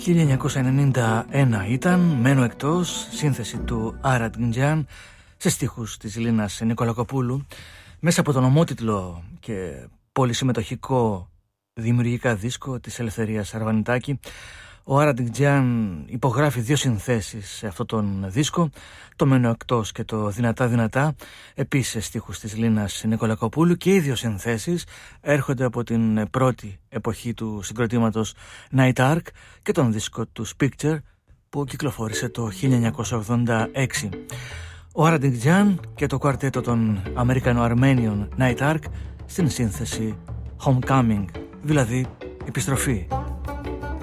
1991 ήταν, μένω εκτός, σύνθεση του Άρα Τιντζάν σε στίχους της Λίνας Νικολακοπούλου, μέσα από τον ομότιτλο και πολυσυμμετοχικό δημιουργικά δίσκο της Ελευθερίας Αρβανιτάκη. Ο Άρα Τιντζάν υπογράφει δύο συνθέσεις σε αυτόν τον δίσκο, το Μένω εκτός και το Δυνατά Δυνατά, επίσης σε στίχους της Λίνας Νικολακοπούλου, και οι δύο συνθέσεις έρχονται από την πρώτη εποχή του συγκροτήματος Night Ark και τον δίσκο του Picture που κυκλοφόρησε το 1986. Ο Άρα Τιντζάν και το κουαρτέτο των Αμερικανοαρμένιων Night Ark στην σύνθεση Homecoming, δηλαδή επιστροφή.